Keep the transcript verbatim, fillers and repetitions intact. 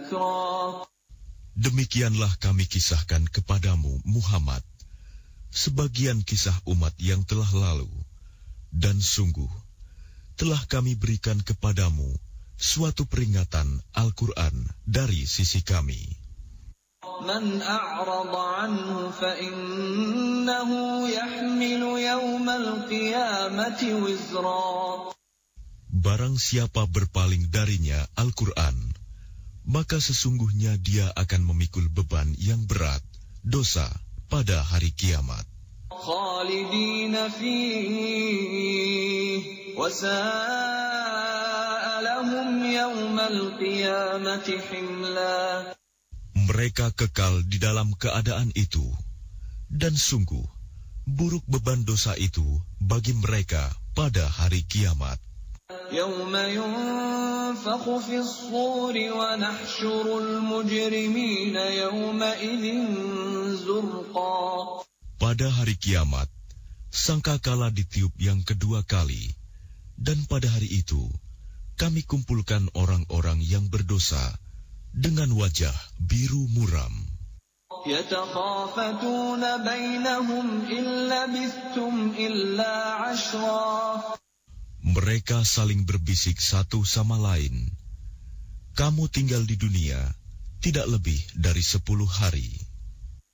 ذكرا. Demikianlah kami kisahkan kepadamu, Muhammad, sebagian kisah umat yang telah lalu, dan sungguh, telah kami berikan kepadamu suatu peringatan Al-Quran dari sisi kami. Man a'rada anhu fa innahu yahmilu yawmal qiyamati wizra. Barang siapa berpaling darinya Al-Quran, maka sesungguhnya dia akan memikul beban yang berat, dosa, pada hari kiamat. Khalidina fihi wa sa'a lahum yawmal qiyamati himla. Mereka kekal di dalam keadaan itu, dan sungguh, buruk beban dosa itu bagi mereka pada hari kiamat. Yawma yunfakhu fis suri wa nahsyurul mujrimina yawma idzin zurqa. Pada hari kiamat, sangkakala ditiup yang kedua kali, dan pada hari itu, kami kumpulkan orang-orang yang berdosa dengan wajah biru muram. Yatakhafatuna bainahum illa bistum illa ashra. Mereka saling berbisik satu sama lain, kamu tinggal di dunia tidak lebih dari sepuluh hari.